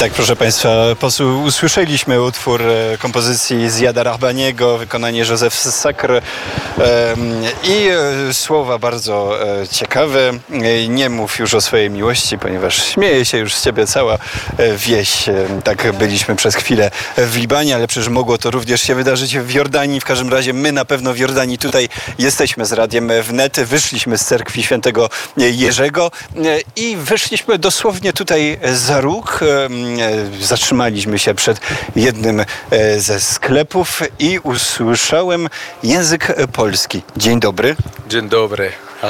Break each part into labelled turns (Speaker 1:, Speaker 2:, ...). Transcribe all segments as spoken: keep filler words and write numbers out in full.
Speaker 1: Tak, proszę Państwa, posu- usłyszeliśmy utwór e, kompozycji Ziada Rahbaniego, wykonanie Józef Sakr e, i e, słowa bardzo e, ciekawe. E, nie mów już o swojej miłości, ponieważ śmieje się już z Ciebie cała e, wieś. E, tak byliśmy przez chwilę w Libanie, ale przecież mogło to również się wydarzyć w Jordanii. W każdym razie my na pewno w Jordanii tutaj jesteśmy z Radiem Wnet. Wyszliśmy z cerkwi świętego Jerzego e, i wyszliśmy dosłownie tutaj za róg. E, Zatrzymaliśmy się przed jednym ze sklepów i usłyszałem język polski. Dzień dobry.
Speaker 2: Dzień dobry.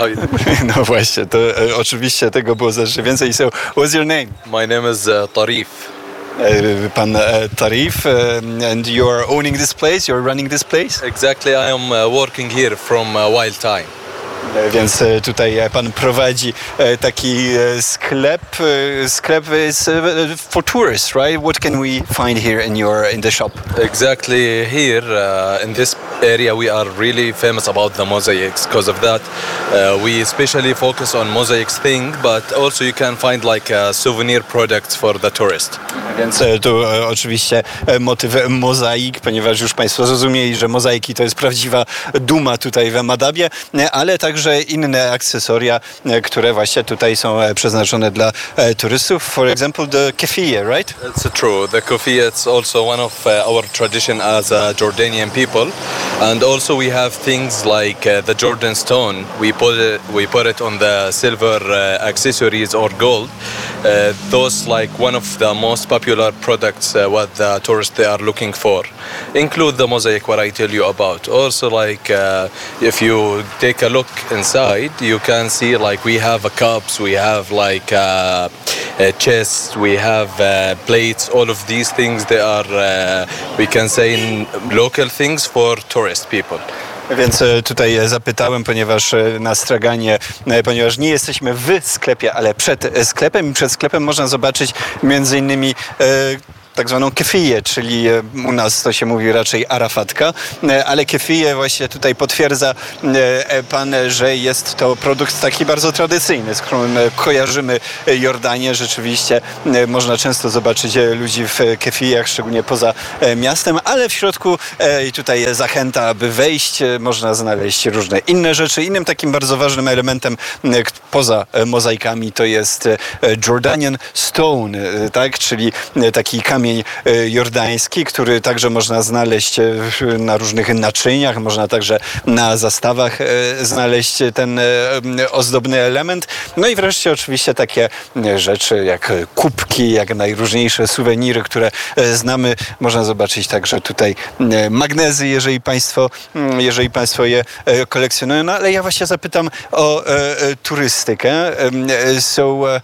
Speaker 1: No właśnie, to e, oczywiście tego było zawsze więcej. So, what's your name?
Speaker 2: My name is uh, Tarif.
Speaker 1: E, pan e, Tarif, e, and you are owning this place, you're running this place?
Speaker 2: Exactly, I am uh, working here from uh, Wild Time.
Speaker 1: Więc tutaj pan prowadzi taki sklep. Sklep is for tourists, right? What can we find here in your in the shop?
Speaker 2: Exactly, here uh, in this area we are really famous about the mosaics. Because of that, uh, we especially focus on mosaics thing, but also you can find like uh, souvenir products for the tourist.
Speaker 1: Więc tu oczywiście motyw mozaik, ponieważ już Państwo zrozumieli, że mozaiki to jest prawdziwa duma tutaj w Amadabie, ale także inne akcesoria, które właśnie tutaj są przeznaczone dla turystów. For example, the keffiyeh, right?
Speaker 2: That's true. The keffiyeh is also one of uh, our tradition as a Jordanian people, and also we have things like uh, the Jordan stone. We put it, we put it on the silver uh, accessories or gold. Uh, those like one of the most popular products uh, what the tourists they are looking for. Include the mosaic what I tell you about. Also like uh, if you take a look inside, you can see like we have a cups, we have like uh, a chest, we have uh, plates. All of these things they are uh, we can say local things for tourist people.
Speaker 1: Więc tutaj zapytałem, ponieważ na straganie, ponieważ nie jesteśmy w sklepie, ale przed sklepem i przed sklepem można zobaczyć między innymi e, tak zwaną keffiyeh, czyli u nas to się mówi raczej arafatka, ale keffiyeh właśnie tutaj potwierdza pan, że jest to produkt taki bardzo tradycyjny, z którym kojarzymy Jordanię. Rzeczywiście można często zobaczyć ludzi w keffiyach, szczególnie poza miastem, ale w środku i tutaj zachęta, aby wejść, można znaleźć różne inne rzeczy. Innym takim bardzo ważnym elementem poza mozaikami to jest Jordanian stone, tak, czyli taki kamień kamień jordański, który także można znaleźć na różnych naczyniach, można także na zastawach znaleźć ten ozdobny element. No i wreszcie oczywiście takie rzeczy jak kubki, jak najróżniejsze suweniry, które znamy. Można zobaczyć także tutaj magnezy, jeżeli Państwo, jeżeli państwo je kolekcjonują. No ale ja właśnie zapytam o turystykę. So, uh,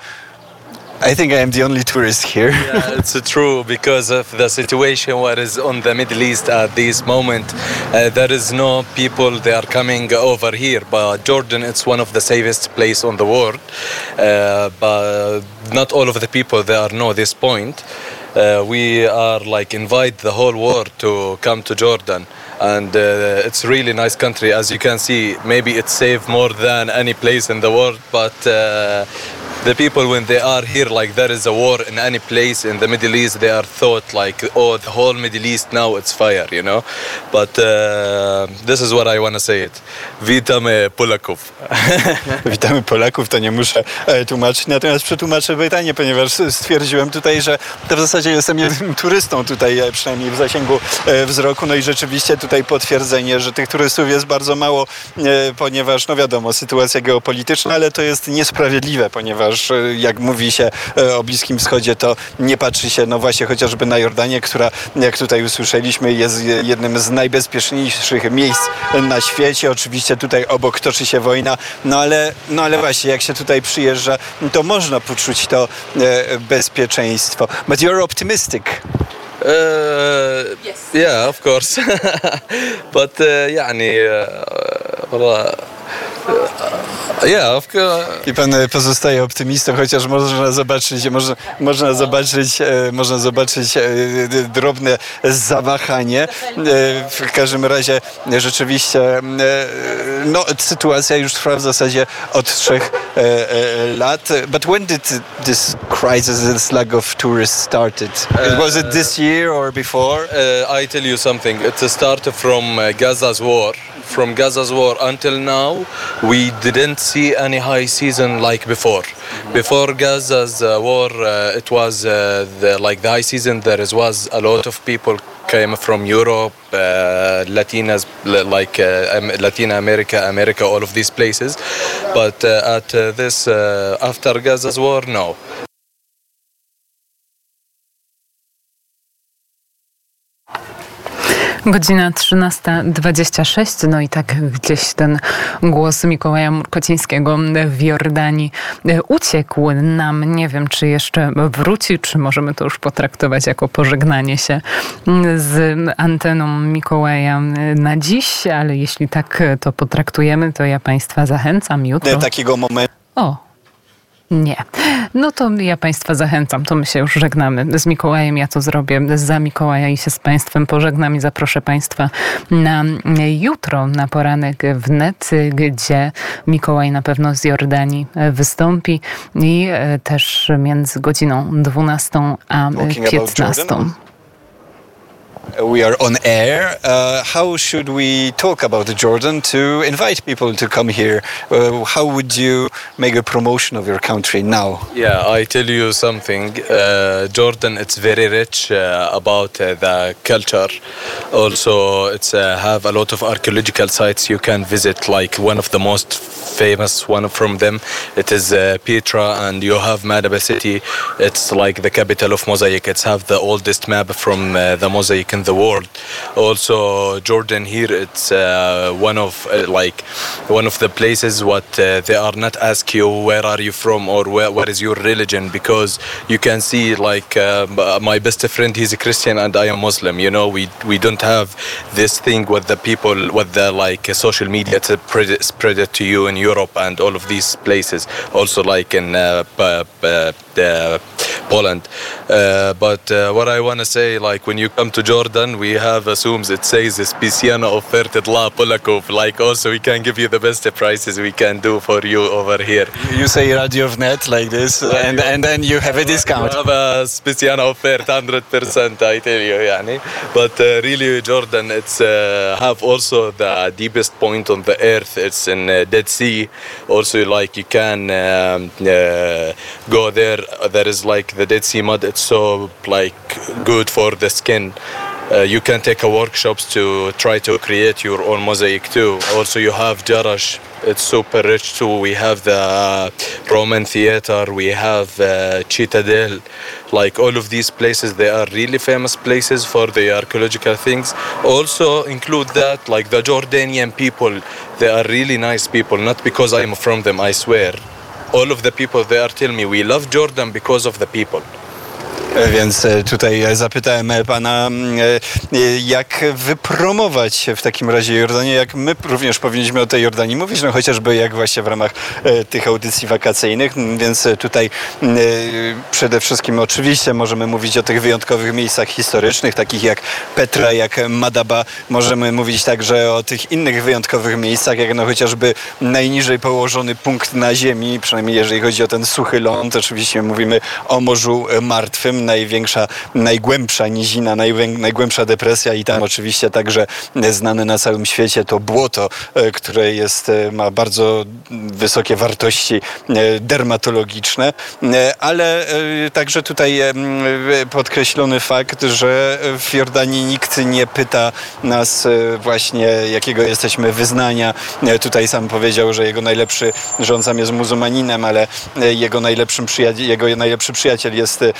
Speaker 1: I think I am the only tourist here.
Speaker 2: Yeah, it's true because of the situation what is on the Middle East at this moment. Uh, there is no people they are coming over here, but Jordan it's one of the safest place on the world. Uh, but not all of the people they are know this point. Uh, we are like invite the whole world to come to Jordan. And uh, it's really nice country, as you can see. Maybe it's safe more than any place in the world, but uh, the people when they are here, like there is a war in any place in the Middle East, they are thought like, oh, the whole Middle East now it's fire, you know. But uh, this is what I want to say it. Witamy Polaków.
Speaker 1: Witamy Polaków, to nie muszę e, tłumaczyć, natomiast przetłumaczę pytanie, ponieważ stwierdziłem tutaj, że to w zasadzie jestem jednym turystą tutaj, e, przynajmniej w zasięgu e, wzroku, no i rzeczywiście tutaj potwierdzenie, że tych turystów jest bardzo mało, e, ponieważ, no wiadomo, sytuacja geopolityczna, ale to jest niesprawiedliwe, ponieważ jak mówi się o Bliskim Wschodzie, to nie patrzy się, no właśnie chociażby na Jordanię, która, jak tutaj usłyszeliśmy, jest jednym z najbezpieczniejszych miejsc na świecie. Oczywiście tutaj obok toczy się wojna, no ale, no ale właśnie jak się tutaj przyjeżdża, to można poczuć to e, bezpieczeństwo. But you're optimistic.
Speaker 2: Uh, yes. Yeah, of course. But uh, يعني uh, Yeah, of course.
Speaker 1: I pan pozostaje optymistą, chociaż można zobaczyć, można, można zobaczyć, można zobaczyć drobne zawahanie. W każdym razie rzeczywiście no, sytuacja już trwa w zasadzie od trzech lat. But when did this crisis, this lack of tourists started? Was it this year or before?
Speaker 2: Uh, I tell you something. It started from uh, Gaza's war. From Gaza's war until now, we didn't see any high season like before. Before Gaza's uh, war, uh, it was uh, the, like the high season. There is, was a lot of people came from Europe, uh, Latinas, like uh, Latin America, America, all of these places. But uh, at uh, this, uh, after Gaza's war, no.
Speaker 3: Godzina trzynasta dwadzieścia sześć, no i tak gdzieś ten głos Mikołaja Murkocińskiego w Jordanii uciekł nam. Nie wiem, czy jeszcze wróci, czy możemy to już potraktować jako pożegnanie się z anteną Mikołaja na dziś, ale jeśli tak to potraktujemy, to ja Państwa zachęcam jutro.
Speaker 1: Takiego momentu.
Speaker 3: O! Nie. No to ja Państwa zachęcam. To my się już żegnamy. Z Mikołajem ja to zrobię za Mikołaja i się z Państwem pożegnam i zaproszę Państwa na jutro, na poranek wnet, gdzie Mikołaj na pewno z Jordanii wystąpi i też między godziną dwunastą a piętnastą.
Speaker 1: We are on air. Uh, how should we talk about Jordan to invite people to come here? Uh, how would you make a promotion of your country now?
Speaker 2: Yeah, I tell you something. Uh, Jordan, it's very rich uh, about uh, the culture. Also, it's uh, have a lot of archaeological sites you can visit. Like one of the most famous one from them, it is uh, Petra, and you have Madaba city. It's like the capital of mosaic. It's have the oldest map from uh, the mosaic in the world. Also, Jordan here, it's uh, one of uh, like one of the places what uh, they are not ask you where are you from or where, what is your religion, because you can see like uh, my best friend, he's a Christian and I am Muslim. You know, we we don't have this thing with the people with the like uh, social media to spread, spread it to you in Europe and all of these places. Also like in uh, uh, uh, Poland. Uh, but uh, what I want to say, like when you come to Jordan, we have assumes it says specjalna oferta dla Polaków. Like also we can give you the best prices we can do for you over here.
Speaker 1: You say Radio Wnet like this, and and then you have a discount.
Speaker 2: We have a specjalna oferta, one hundred percent. I tell you, yani. But uh, really, Jordan, it's uh, have also the deepest point on the earth. It's in uh, Dead Sea. Also, like you can um, uh, go there. There is like the Dead Sea mud. It's so like good for the skin. Uh, you can take a workshops to try to create your own mosaic too. Also, you have Jarash. It's super rich too. We have the Roman theater. We have uh, Citadel. Like all of these places, they are really famous places for the archaeological things. Also include that like the Jordanian people. They are really nice people. Not because I'm from them, I swear. All of the people, they are telling me we love Jordan because of the people.
Speaker 1: Więc tutaj zapytałem pana, jak wypromować w takim razie Jordanię, jak my również powinniśmy o tej Jordanii mówić, no chociażby jak właśnie w ramach tych audycji wakacyjnych, więc tutaj przede wszystkim oczywiście możemy mówić o tych wyjątkowych miejscach historycznych, takich jak Petra, jak Madaba, możemy mówić także o tych innych wyjątkowych miejscach, jak no chociażby najniżej położony punkt na ziemi, przynajmniej jeżeli chodzi o ten suchy ląd, oczywiście mówimy o Morzu Martwym, największa, najgłębsza nizina, najgłębsza depresja i tam oczywiście także znane na całym świecie to błoto, które jest, ma bardzo wysokie wartości dermatologiczne, ale także tutaj podkreślony fakt, że w Jordanii nikt nie pyta nas właśnie jakiego jesteśmy wyznania. Tutaj sam powiedział, że jego najlepszy, że on sam jest muzułmaninem, ale jego najlepszym przyjaciel, jego najlepszy przyjaciel jest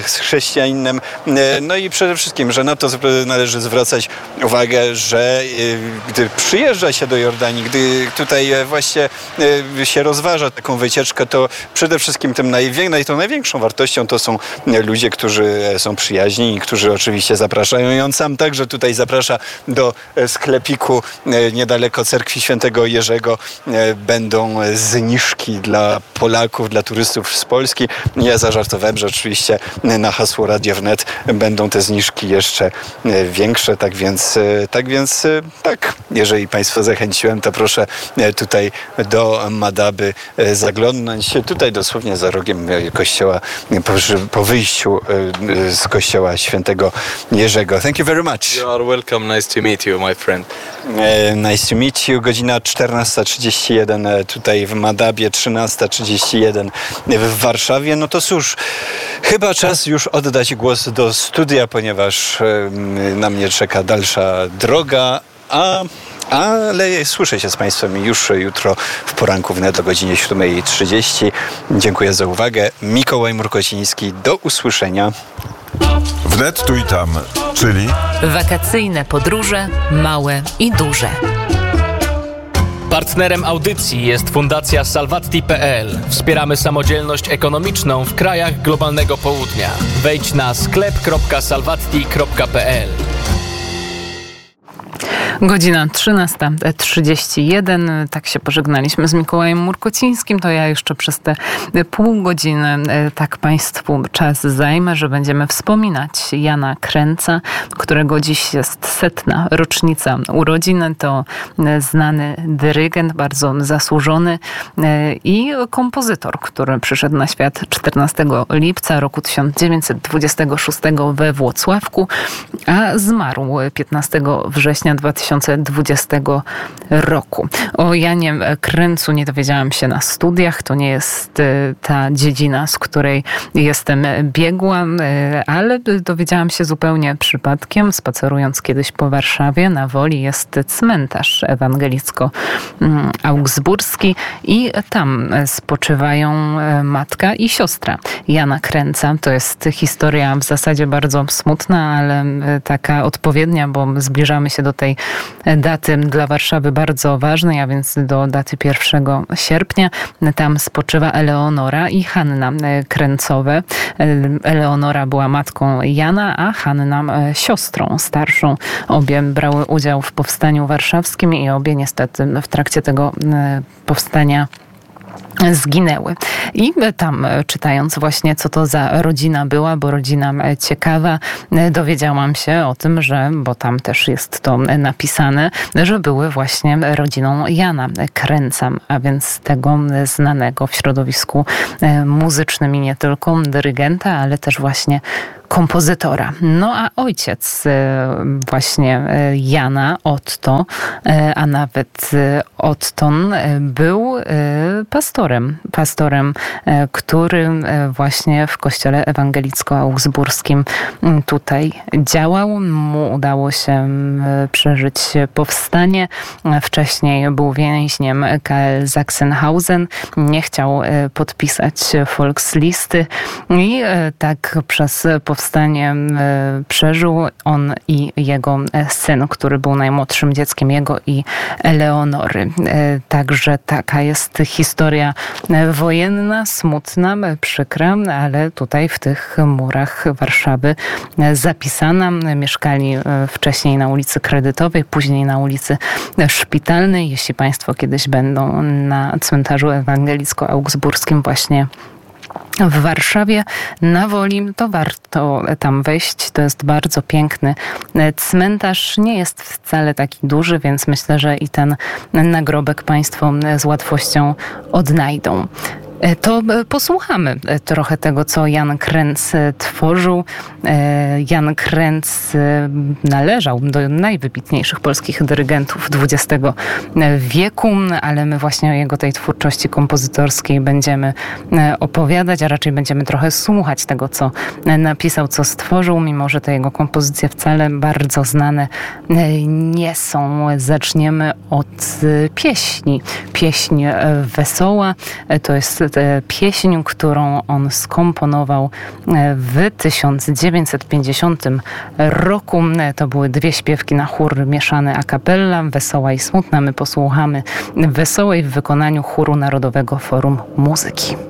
Speaker 1: chrześcijaninem. No i przede wszystkim, że na to należy zwracać uwagę, że gdy przyjeżdża się do Jordanii, gdy tutaj właśnie się rozważa taką wycieczkę, to przede wszystkim tym najwię- tą największą wartością to są ludzie, którzy są przyjaźni i którzy oczywiście zapraszają. I on sam także tutaj zaprasza do sklepiku niedaleko cerkwi świętego Jerzego. Będą zniżki dla Polaków, dla turystów z Polski. Ja zażartowałem, że oczywiście na hasło Radio Wnet będą te zniżki jeszcze większe, tak więc tak, więc, tak jeżeli Państwa zachęciłem, to proszę tutaj do Madaby zaglądnąć. Tutaj dosłownie za rogiem kościoła, po, po wyjściu z kościoła świętego Jerzego. Thank you very much.
Speaker 2: You are welcome. Nice to meet you, my friend.
Speaker 1: Nice to meet you. Godzina czternasta trzydzieści jeden tutaj w Madabie, trzynasta trzydzieści jeden w Warszawie. No to cóż, chyba czas już oddać głos do studia, ponieważ na mnie czeka dalsza droga, a ale słyszę się z Państwem już jutro w poranku wnet o godzinie siódma trzydzieści. Dziękuję za uwagę. Mikołaj Murkociński. Do usłyszenia.
Speaker 4: Wnet tu i tam, czyli
Speaker 5: wakacyjne podróże, małe i duże.
Speaker 6: Partnerem audycji jest Fundacja Salvatti kropka pe el. Wspieramy samodzielność ekonomiczną w krajach globalnego południa. Wejdź na sklep kropka salvatti kropka pe el.
Speaker 3: Godzina trzynasta trzydzieści jeden. Tak się pożegnaliśmy z Mikołajem Murkocińskim. To ja jeszcze przez te pół godziny tak Państwu czas zajmę, że będziemy wspominać Jana Kręca, którego dziś jest setna rocznica urodzin. To znany dyrygent, bardzo zasłużony i kompozytor, który przyszedł na świat czternastego lipca roku tysiąc dziewięćset dwudziestego szóstego we Włocławku, a zmarł piętnastego września dwa tysiące dwudziestego roku. O Janie Kręcu nie dowiedziałam się na studiach. To nie jest ta dziedzina, z której jestem biegła, ale dowiedziałam się zupełnie przypadkiem. Spacerując kiedyś po Warszawie, na Woli jest cmentarz ewangelicko-augsburski i tam spoczywają matka i siostra Jana Kręca. To jest historia w zasadzie bardzo smutna, ale taka odpowiednia, bo zbliżamy się do tej daty dla Warszawy bardzo ważnej, a więc do daty pierwszego sierpnia. Tam spoczywa Eleonora i Hanna Kręcowe. Eleonora była matką Jana, a Hanna siostrą starszą. Obie brały udział w powstaniu warszawskim i obie niestety w trakcie tego powstania zginęły. I tam, czytając właśnie, co to za rodzina była, bo rodzina ciekawa, dowiedziałam się o tym, że, bo tam też jest to napisane, że były właśnie rodziną Jana Kręca, a więc tego znanego w środowisku muzycznym i nie tylko dyrygenta, ale też właśnie kompozytora. No a ojciec właśnie Jana, Otto, a nawet Otton, był pastorem. Pastorem, który właśnie w kościele ewangelicko-augsburskim tutaj działał. Mu udało się przeżyć powstanie. Wcześniej był więźniem K L Sachsenhausen. Nie chciał podpisać Volkslisty i tak przez powstanie Powstanie przeżył on i jego syn, który był najmłodszym dzieckiem jego i Eleonory. Także taka jest historia wojenna, smutna, przykra, ale tutaj w tych murach Warszawy zapisana. Mieszkali wcześniej na ulicy Kredytowej, później na ulicy Szpitalnej. Jeśli Państwo kiedyś będą na cmentarzu ewangelicko-augsburskim właśnie w Warszawie, na Woli, to warto tam wejść. To jest bardzo piękny cmentarz. Nie jest wcale taki duży, więc myślę, że i ten nagrobek Państwo z łatwością odnajdą. To posłuchamy trochę tego, co Jan Kręc tworzył. Jan Kręc należał do najwybitniejszych polskich dyrygentów dwudziestego wieku, ale my właśnie o jego tej twórczości kompozytorskiej będziemy opowiadać, a raczej będziemy trochę słuchać tego, co napisał, co stworzył, mimo że te jego kompozycje wcale bardzo znane nie są. Zaczniemy od pieśni. Pieśń wesoła to jest pieśń, którą on skomponował w tysiąc dziewięćset pięćdziesiątym roku. To były dwie śpiewki na chór mieszany a cappella, wesoła i smutna. My posłuchamy wesołej w wykonaniu Chóru Narodowego Forum Muzyki.